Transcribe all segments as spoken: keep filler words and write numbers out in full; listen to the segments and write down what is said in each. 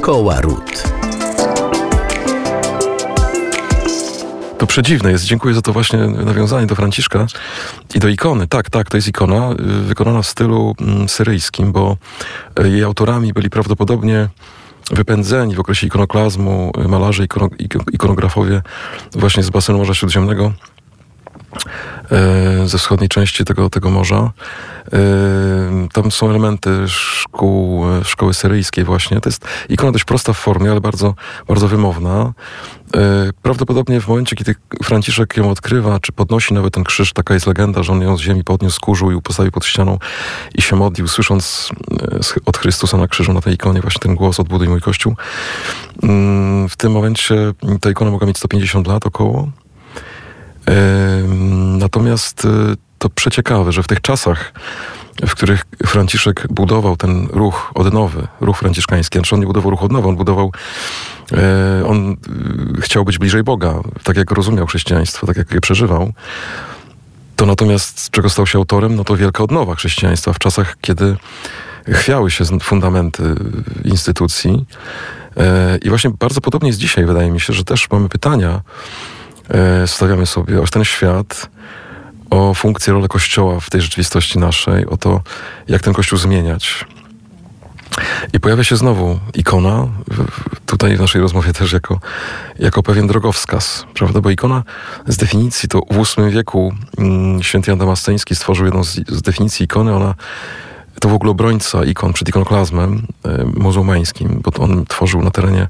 Szkoła Ród. To przedziwne jest. Dziękuję za to właśnie nawiązanie do Franciszka i do ikony. Tak, tak, to jest ikona wykonana w stylu syryjskim, bo jej autorami byli prawdopodobnie wypędzeni w okresie ikonoklazmu malarze, ikono, ikonografowie właśnie z basenu Morza Śródziemnego, ze wschodniej części tego, tego morza. Tam są elementy szkół, szkoły syryjskiej właśnie. To jest ikona dość prosta w formie, ale bardzo, bardzo wymowna. Prawdopodobnie w momencie, kiedy Franciszek ją odkrywa, czy podnosi nawet ten krzyż, taka jest legenda, że on ją z ziemi podniósł, skurzył i postawił pod ścianą i się modlił, słysząc od Chrystusa na krzyżu, na tej ikonie właśnie ten głos: odbuduj mój Kościół. W tym momencie ta ikona mogła mieć sto pięćdziesiąt lat około. Natomiast to przeciekawe, że w tych czasach, w których Franciszek budował ten ruch odnowy, ruch franciszkański, znaczy on nie budował ruchu odnowy, on budował, on chciał być bliżej Boga, tak jak rozumiał chrześcijaństwo, tak jak je przeżywał. To natomiast, czego stał się autorem, no to wielka odnowa chrześcijaństwa w czasach, kiedy chwiały się fundamenty instytucji. I właśnie bardzo podobnie jest dzisiaj, wydaje mi się, że też mamy pytania, stawiamy sobie o ten świat, o funkcję, rolę Kościoła w tej rzeczywistości naszej, o to, jak ten Kościół zmieniać. I pojawia się znowu ikona, tutaj w naszej rozmowie też jako, jako pewien drogowskaz, prawda? Bo ikona z definicji, to w ósmym wieku mm, święty Jan Damasceński stworzył jedną z, z definicji ikony. Ona to w ogóle obrońca ikon przed ikonoklazmem e, muzułmańskim, bo to on tworzył na terenie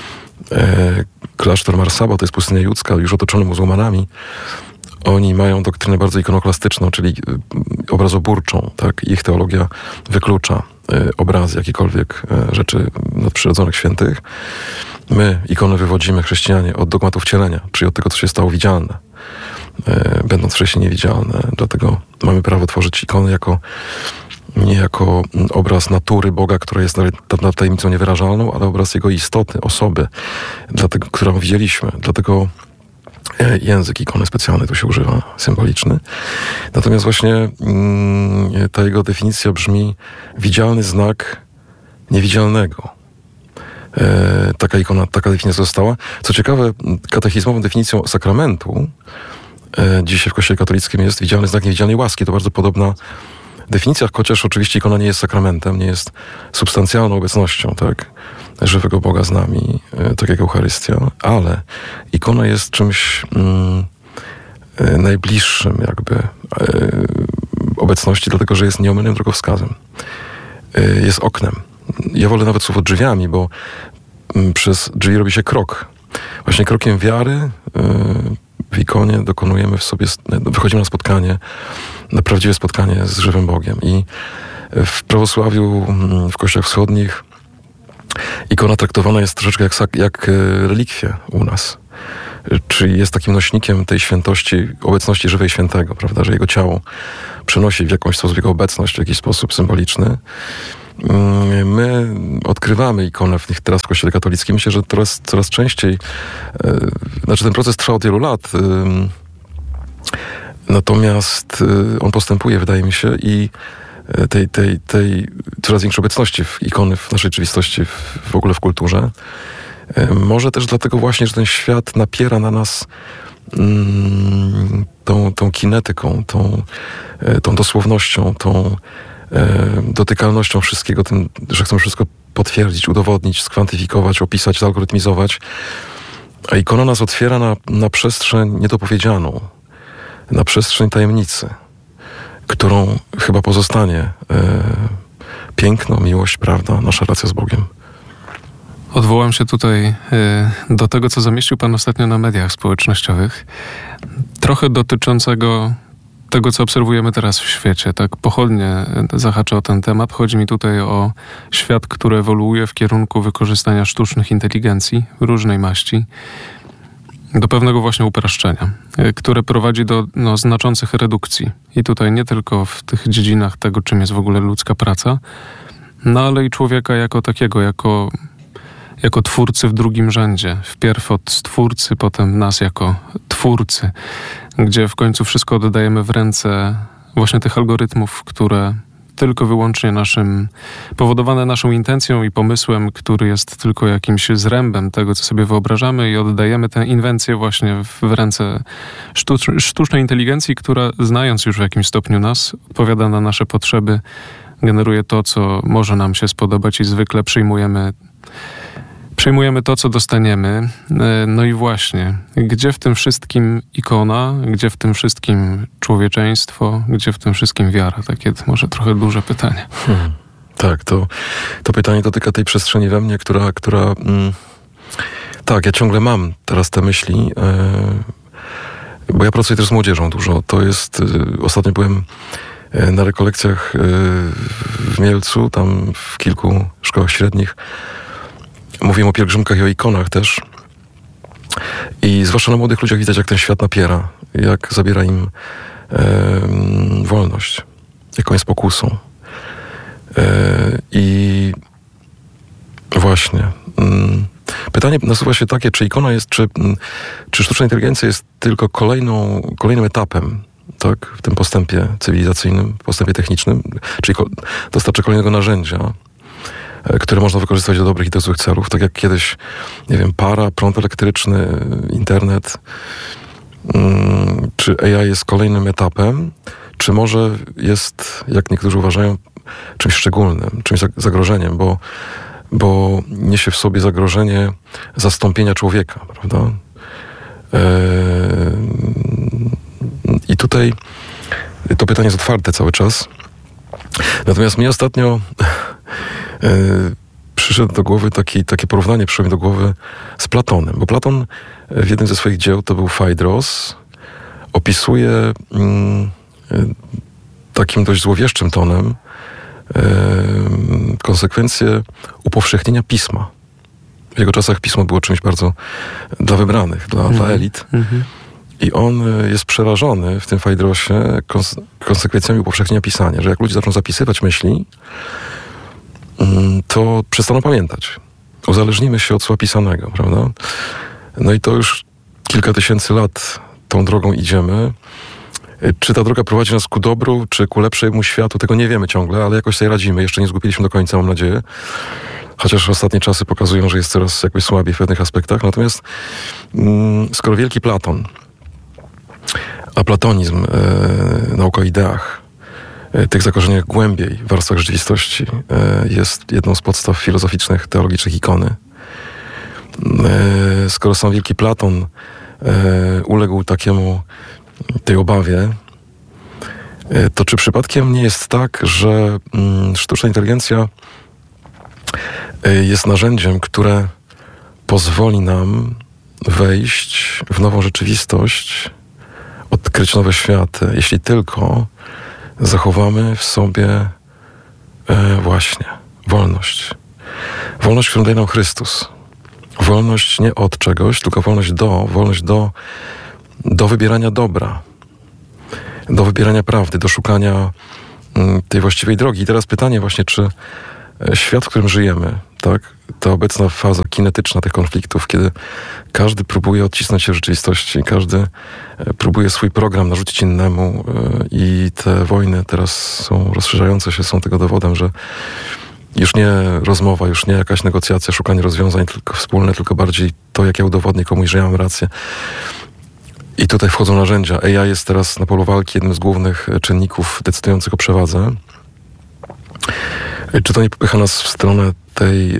e, klasztor Marsaba, to jest pustynia judzka, już otoczony muzułmanami. Oni mają doktrynę bardzo ikonoklastyczną, czyli obrazoburczą, tak? Ich teologia wyklucza y, obrazy, jakiekolwiek y, rzeczy nadprzyrodzonych, świętych. My ikony wywodzimy, chrześcijanie, od dogmatu wcielenia, czyli od tego, co się stało widzialne, y, będąc wcześniej niewidzialne. Dlatego mamy prawo tworzyć ikony jako, nie jako obraz natury Boga, która jest nad tajemnicą niewyrażalną, ale obraz Jego istoty, osoby, dlatego, którą widzieliśmy. Dlatego język ikony specjalny tu się używa, symboliczny. Natomiast właśnie mm, ta jego definicja brzmi: widzialny znak niewidzialnego. E, taka ikona, taka definicja została. Co ciekawe, katechizmową definicją sakramentu e, dzisiaj w Kościele katolickim jest widzialny znak niewidzialnej łaski. To bardzo podobna definicja, chociaż oczywiście ikona nie jest sakramentem, nie jest substancjalną obecnością, tak, żywego Boga z nami, tak jak Eucharystia, ale ikona jest czymś mm, najbliższym jakby e, obecności, dlatego że jest nieomylnym drogowskazem. E, jest oknem. Ja wolę nawet słowo drzwiami, bo m, przez drzwi robi się krok. Właśnie krokiem wiary e, w ikonie dokonujemy w sobie, wychodzimy na spotkanie, na prawdziwe spotkanie z żywym Bogiem. I w prawosławiu, w kościołach wschodnich ikona traktowana jest troszeczkę jak, jak relikwie u nas. Czyli jest takim nośnikiem tej świętości, obecności żywej świętego, prawda, że jego ciało przenosi w jakąś sposób jego obecność w jakiś sposób symboliczny. My odkrywamy ikonę w nich teraz w Kościele katolickim. Myślę, że coraz, coraz częściej, znaczy ten proces trwa od wielu lat, natomiast on postępuje, wydaje mi się, i tej, tej, tej coraz większej obecności w ikony w naszej rzeczywistości, w, w ogóle w kulturze. Może też dlatego właśnie, że ten świat napiera na nas mm, tą, tą kinetyką, tą, tą dosłownością, tą e, dotykalnością wszystkiego, tym, że chcemy wszystko potwierdzić, udowodnić, skwantyfikować, opisać, zalgorytmizować. A ikona nas otwiera na, na przestrzeń niedopowiedzianą, na przestrzeń tajemnicy, którą chyba pozostanie e, piękno, miłość, prawda, nasza relacja z Bogiem. Odwołam się tutaj y, do tego, co zamieścił Pan ostatnio na mediach społecznościowych, trochę dotyczącego tego, co obserwujemy teraz w świecie. Tak pochodnie zahaczę o ten temat. Chodzi mi tutaj o świat, który ewoluuje w kierunku wykorzystania sztucznych inteligencji różnej maści do pewnego właśnie upraszczenia, które prowadzi do no, znaczących redukcji. I tutaj nie tylko w tych dziedzinach tego, czym jest w ogóle ludzka praca, no ale i człowieka jako takiego, jako, jako twórcy w drugim rzędzie. Wpierw od stwórcy, potem nas jako twórcy, gdzie w końcu wszystko oddajemy w ręce właśnie tych algorytmów, które tylko wyłącznie naszym, powodowane naszą intencją i pomysłem, który jest tylko jakimś zrębem tego, co sobie wyobrażamy i oddajemy tę inwencję właśnie w ręce sztucz- sztucznej inteligencji, która znając już w jakimś stopniu nas, odpowiada na nasze potrzeby, generuje to, co może nam się spodobać i zwykle przyjmujemy Przyjmujemy to, co dostaniemy. No i właśnie, gdzie w tym wszystkim ikona, gdzie w tym wszystkim człowieczeństwo, gdzie w tym wszystkim wiara? Takie może trochę duże pytanie. Hmm. Tak, to, to pytanie dotyka tej przestrzeni we mnie, która... która mm, tak, ja ciągle mam teraz te myśli, yy, bo ja pracuję też z młodzieżą dużo. To jest... Yy, ostatnio byłem na rekolekcjach yy, w Mielcu, tam w kilku szkołach średnich. Mówiłem o pielgrzymkach i o ikonach też. I zwłaszcza na młodych ludziach widać, jak ten świat napiera, jak zabiera im e, wolność, jaką jest pokusą. E, I właśnie. Mm, pytanie nasuwa się takie, czy ikona jest, czy, czy sztuczna inteligencja jest tylko kolejną, kolejnym etapem, tak, w tym postępie cywilizacyjnym, postępie technicznym, czyli dostarcza kolejnego narzędzia, które można wykorzystać do dobrych i do złych celów. Tak jak kiedyś, nie wiem, para, prąd elektryczny, internet. Hmm, czy A I jest kolejnym etapem, czy może jest, jak niektórzy uważają, czymś szczególnym, czymś zagrożeniem, bo, bo niesie w sobie zagrożenie zastąpienia człowieka, prawda? Eee, I tutaj to pytanie jest otwarte cały czas. Natomiast mi ostatnio Yy, przyszedł do głowy taki, takie porównanie, przyszło mi do głowy z Platonem, bo Platon w jednym ze swoich dzieł, to był Fajdros, opisuje yy, takim dość złowieszczym tonem yy, konsekwencje upowszechnienia pisma. W jego czasach pismo było czymś bardzo dla wybranych, dla, mm. dla elit. Mm-hmm. I on jest przerażony w tym Fajdrosie kons- konsekwencjami upowszechnienia pisania, że jak ludzie zaczną zapisywać myśli, to przestaną pamiętać. Uzależnimy się od słowa pisanego, prawda? No i to już kilka tysięcy lat tą drogą idziemy. Czy ta droga prowadzi nas ku dobru, czy ku lepszemu światu, tego nie wiemy ciągle, ale jakoś sobie radzimy. Jeszcze nie zgubiliśmy do końca, mam nadzieję. Chociaż ostatnie czasy pokazują, że jest coraz jakoś słabiej w pewnych aspektach. Natomiast skoro wielki Platon, a platonizm, e, nauka o ideach, tych zakorzeniach głębiej w warstwach rzeczywistości jest jedną z podstaw filozoficznych, teologicznych ikony. Skoro sam wielki Platon uległ takiemu, tej obawie, to czy przypadkiem nie jest tak, że sztuczna inteligencja jest narzędziem, które pozwoli nam wejść w nową rzeczywistość, odkryć nowe światy, jeśli tylko zachowamy w sobie e, właśnie wolność. Wolność, którą daje nam Chrystus. Wolność nie od czegoś, tylko wolność do, wolność do, do wybierania dobra, do wybierania prawdy, do szukania m, tej właściwej drogi. I teraz pytanie właśnie, czy świat, w którym żyjemy, tak, ta obecna faza kinetyczna tych konfliktów, kiedy każdy próbuje odcisnąć się w rzeczywistości, każdy próbuje swój program narzucić innemu i te wojny teraz są rozszerzające się, są tego dowodem, że już nie rozmowa, już nie jakaś negocjacja, szukanie rozwiązań tylko wspólne, tylko bardziej to, jak ja udowodnię komuś, że ja mam rację. I tutaj wchodzą narzędzia. A I jest teraz na polu walki jednym z głównych czynników decydujących o przewadze. Czy to nie popycha nas w stronę tej e,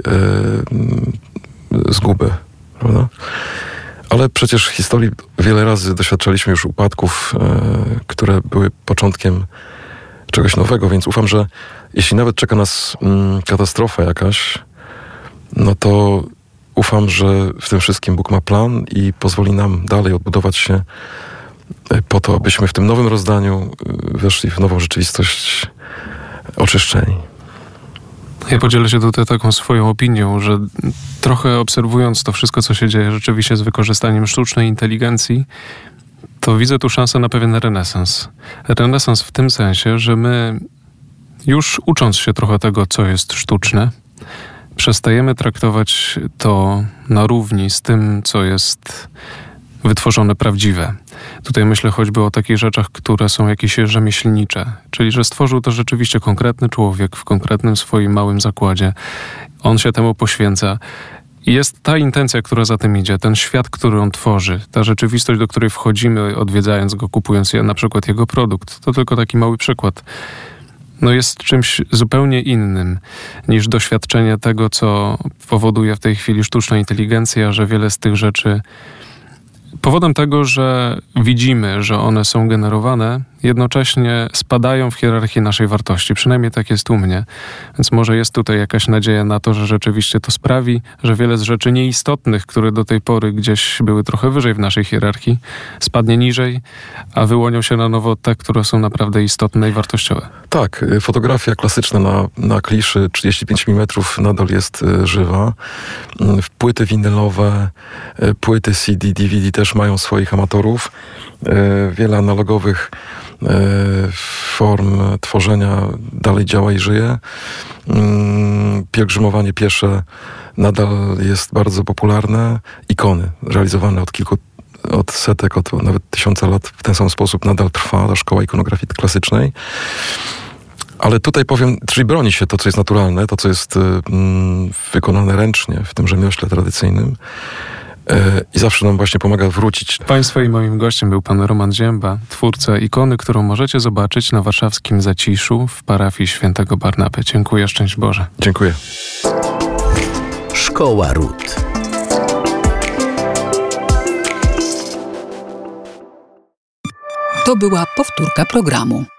zguby, prawda? Ale przecież w historii wiele razy doświadczaliśmy już upadków, e, które były początkiem czegoś nowego, więc ufam, że jeśli nawet czeka nas mm, katastrofa jakaś, no to ufam, że w tym wszystkim Bóg ma plan i pozwoli nam dalej odbudować się po to, abyśmy w tym nowym rozdaniu weszli w nową rzeczywistość oczyszczeni. Ja podzielę się tutaj taką swoją opinią, że trochę obserwując to wszystko, co się dzieje rzeczywiście z wykorzystaniem sztucznej inteligencji, to widzę tu szansę na pewien renesans. Renesans w tym sensie, że my już ucząc się trochę tego, co jest sztuczne, przestajemy traktować to na równi z tym, co jest wytworzone prawdziwe. Tutaj myślę choćby o takich rzeczach, które są jakieś rzemieślnicze, czyli że stworzył to rzeczywiście konkretny człowiek w konkretnym swoim małym zakładzie. On się temu poświęca. I jest ta intencja, która za tym idzie, ten świat, który on tworzy, ta rzeczywistość, do której wchodzimy, odwiedzając go, kupując na przykład jego produkt. To tylko taki mały przykład. No jest czymś zupełnie innym niż doświadczenie tego, co powoduje w tej chwili sztuczna inteligencja, że wiele z tych rzeczy powodem tego, że widzimy, że one są generowane, jednocześnie spadają w hierarchii naszej wartości. Przynajmniej tak jest u mnie. Więc może jest tutaj jakaś nadzieja na to, że rzeczywiście to sprawi, że wiele z rzeczy nieistotnych, które do tej pory gdzieś były trochę wyżej w naszej hierarchii, spadnie niżej, a wyłonią się na nowo te, które są naprawdę istotne i wartościowe. Tak, fotografia klasyczna na, na kliszy trzydzieści pięć milimetrów nadal jest żywa. Płyty winylowe, płyty C D, D V D też mają swoich amatorów. Wiele analogowych form tworzenia dalej działa i żyje. Pielgrzymowanie piesze nadal jest bardzo popularne. Ikony realizowane od kilku, od setek, od nawet tysiąca lat w ten sam sposób nadal trwa ta szkoła ikonografii klasycznej. Ale tutaj powiem, czyli broni się to, co jest naturalne, to, co jest mm, wykonane ręcznie w tym rzemiośle tradycyjnym. I zawsze nam właśnie pomaga wrócić. Państwa i moim gościem był pan Roman Zięba, twórca ikony, którą możecie zobaczyć na warszawskim Zaciszu w parafii świętego Barnaby. Dziękuję, szczęść Boże. Dziękuję. Szkoła Ród. To była powtórka programu.